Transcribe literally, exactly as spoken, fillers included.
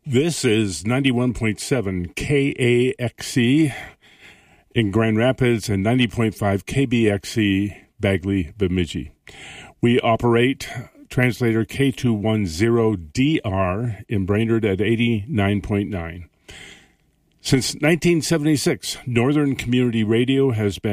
This is ninety-one point seven K A X C in Grand Rapids and ninety point five K B X C Bagley, Bemidji. We operate translator K two ten D R in Brainerd at eighty-nine point nine. Since nineteen seventy-six, Northern Community Radio has been